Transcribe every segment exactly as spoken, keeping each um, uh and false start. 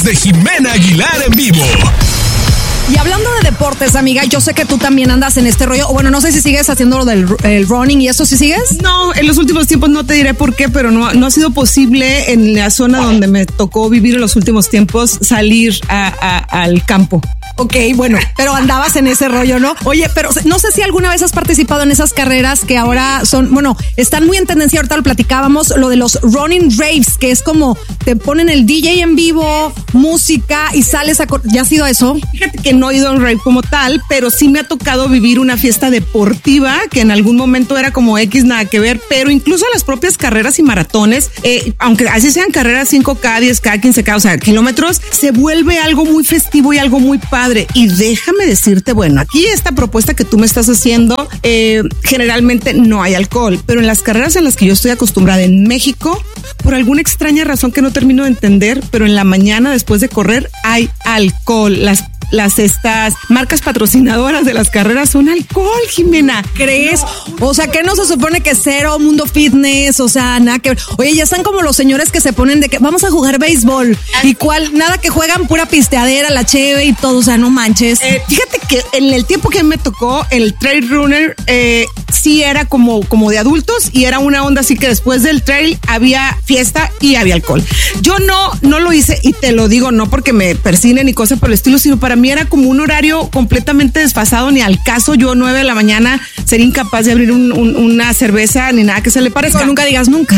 podcast de Jimena Aguilar en vivo. Y hablando de deportes, amiga, yo sé que tú también andas en este rollo. Bueno, no sé si sigues haciendo lo del el running y eso, ¿sí sigues? No, en los últimos tiempos no te diré por qué, pero no, no ha sido posible en la zona donde me tocó vivir en los últimos tiempos salir a, a, al campo. Ok, bueno, pero andabas en ese rollo, ¿no? Oye, pero no sé si alguna vez has participado en esas carreras que ahora son, bueno, están muy en tendencia, ahorita lo platicábamos, lo de los running raves, que es como te ponen el D J en vivo, música y sales a... ¿Ya has ido a eso? Fíjate que no he ido a un rave como tal, pero sí me ha tocado vivir una fiesta deportiva que en algún momento era como X, nada que ver, pero incluso las propias carreras y maratones, eh, aunque así sean carreras cinco K, diez K, quince K, o sea, kilómetros, se vuelve algo muy festivo y algo muy padre. Y déjame decirte, bueno, aquí esta propuesta que tú me estás haciendo, eh, generalmente no hay alcohol, pero en las carreras en las que yo estoy acostumbrada en México, por alguna extraña razón que no termino de entender, pero en la mañana después de correr hay alcohol. Las Las estas marcas patrocinadoras de las carreras son alcohol, Jimena. ¿Crees? O sea, que no se supone que cero, mundo fitness, o sea, nada que ver. Oye, ya están como los señores que se ponen de que vamos a jugar béisbol. Y cuál, nada que juegan pura pisteadera, la cheve y todo, o sea, no manches. Eh, fíjate que en el tiempo que me tocó, el trail runner, eh, sí era como, como de adultos y era una onda así que después del trail había fiesta y había alcohol. Yo no, no lo hice y te lo digo, no porque me persiguen ni cosas por el estilo, sino para mí era como un horario completamente desfasado, ni al caso. Yo nueve de la mañana sería incapaz de abrir un, un, una cerveza ni nada que se le parezca. No, nunca digas nunca.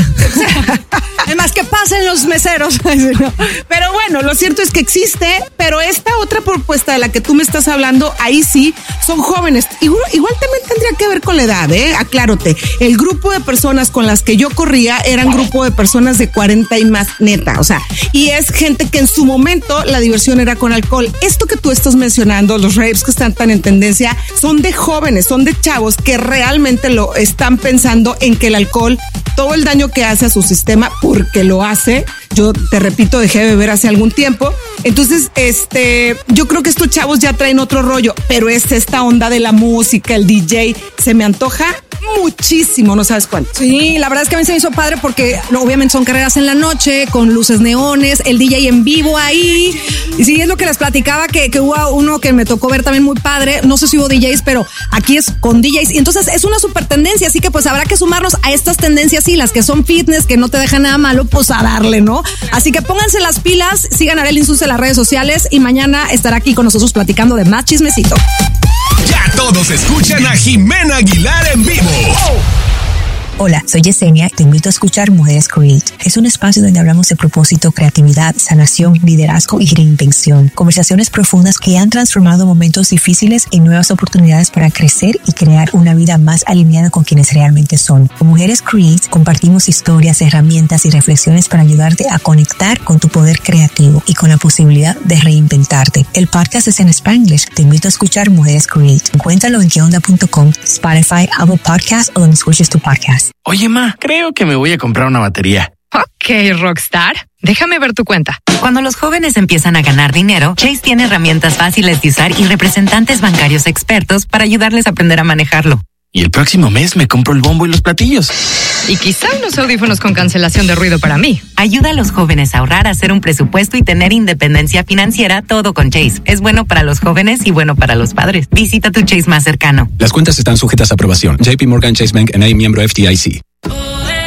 Además, que pasen los meseros. Pero bueno, lo cierto es que existe, pero esta otra propuesta de la que tú me estás hablando, ahí sí, son jóvenes. Igual, igual también tendría que ver con la edad, ¿eh? Aclárote. El grupo de personas con las que yo corría eran grupo de personas de cuarenta y más, neta. O sea, y es gente que en su momento la diversión era con alcohol. Esto que tú estás mencionando, los raves que están tan en tendencia, son de jóvenes, son de chavos que realmente lo están pensando en que el alcohol, todo el daño que hace a su sistema, porque lo hace. Yo te repito, dejé de beber hace algún tiempo. Entonces, este, yo creo que estos chavos ya traen otro rollo, pero es esta onda de la música, el D J, se me antoja muchísimo, no sabes cuánto. Sí, la verdad es que a mí se me hizo padre porque no, obviamente son carreras en la noche, con luces neones, el D J en vivo ahí. Y sí, es lo que les platicaba, que, que hubo uno que me tocó ver también muy padre. No sé si hubo D Js, pero aquí es con D Js. Y entonces es una super tendencia, así que pues habrá que sumarnos a estas tendencias y las que son fitness, que no te dejan nada malo, pues a darle, ¿no? Así que pónganse las pilas, sigan a Arely Insulza en las redes sociales y mañana estará aquí con nosotros platicando de más chismecito. Ya todos escuchan a Jimena Aguilar en vivo. Hola, soy Yesenia y te invito a escuchar Mujeres Create. Es un espacio donde hablamos de propósito, creatividad, sanación, liderazgo y reinvención. Conversaciones profundas que han transformado momentos difíciles en nuevas oportunidades para crecer y crear una vida más alineada con quienes realmente son. Con Mujeres Create compartimos historias, herramientas y reflexiones para ayudarte a conectar con tu poder creativo y con la posibilidad de reinventarte. El podcast es en Spanglish. Te invito a escuchar Mujeres Create. Encuéntralo en que onda punto com, Spotify, Apple Podcasts o donde escuches tu podcast. Oye, ma, creo que me voy a comprar una batería. Ok, Rockstar. Déjame ver tu cuenta. Cuando los jóvenes empiezan a ganar dinero, Chase tiene herramientas fáciles de usar y representantes bancarios expertos para ayudarles a aprender a manejarlo. Y el próximo mes me compro el bombo y los platillos. Y quizá unos audífonos con cancelación de ruido para mí. Ayuda a los jóvenes a ahorrar, a hacer un presupuesto y tener independencia financiera, todo con Chase. Es bueno para los jóvenes y bueno para los padres. Visita tu Chase más cercano. Las cuentas están sujetas a aprobación. J P Morgan Chase Bank N A, miembro F D I C.